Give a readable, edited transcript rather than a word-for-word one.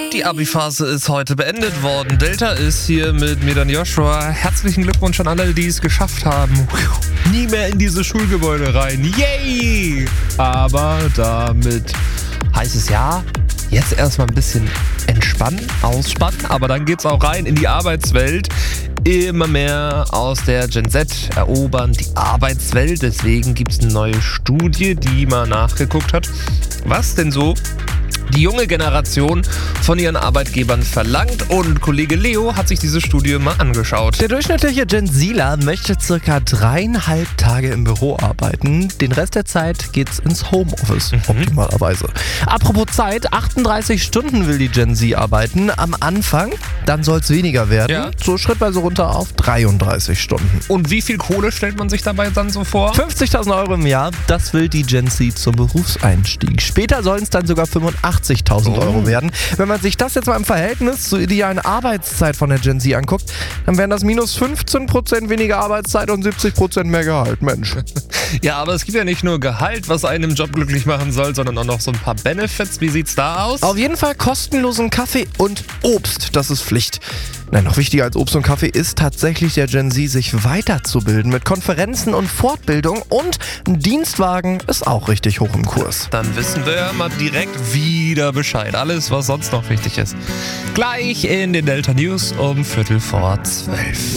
Die Abi-Phase ist heute beendet worden. Delta ist hier mit mir, dann Joshua. Herzlichen Glückwunsch an alle, die es geschafft haben. Nie mehr in diese Schulgebäude rein. Yay! Aber damit heißt es ja, jetzt erstmal ein bisschen entspannen, ausspannen. Aber dann geht's auch rein in die Arbeitswelt. Immer mehr aus der Gen Z erobern die Arbeitswelt. Deswegen gibt es eine neue Studie, die mal nachgeguckt hat, was denn so die junge Generation von ihren Arbeitgebern verlangt. Und Kollege Leo hat sich diese Studie mal angeschaut. Der durchschnittliche Gen Zler möchte ca. 3,5 Tage im Büro arbeiten. Den Rest der Zeit geht's ins Homeoffice, optimalerweise. Apropos Zeit, 38 Stunden will die Gen Z arbeiten. Am Anfang, dann soll es weniger werden. Ja. So schrittweise runter auf 33 Stunden. Und wie viel Kohle stellt man sich dabei dann so vor? 50.000 Euro im Jahr, das will die Gen Z zum Berufseinstieg. Später sollen es dann sogar 85.000 Euro werden. Wenn man sich das jetzt mal im Verhältnis zur idealen Arbeitszeit von der Gen Z anguckt, dann wären das minus 15% weniger Arbeitszeit und 70% mehr Gehalt. Mensch. Ja, aber es gibt ja nicht nur Gehalt, was einen im Job glücklich machen soll, sondern auch noch so ein paar Benefits. Wie sieht's da aus? Auf jeden Fall kostenlosen Kaffee und Obst, das ist Pflicht. Nein, noch wichtiger als Obst und Kaffee ist tatsächlich der Gen Z, sich weiterzubilden mit Konferenzen und Fortbildung, und ein Dienstwagen ist auch richtig hoch im Kurs. Dann wissen wir ja mal direkt wieder Bescheid. Alles, was sonst noch wichtig ist. Gleich in den Delta News um 11:45.